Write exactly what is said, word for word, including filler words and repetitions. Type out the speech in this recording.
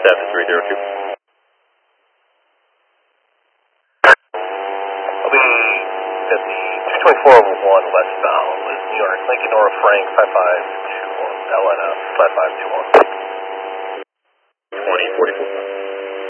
seven three zero two. I'll be at the two twenty-four oh one westbound with New York, Lincoln Nora Frank five five two one, L N F five five two one. twenty forty-four.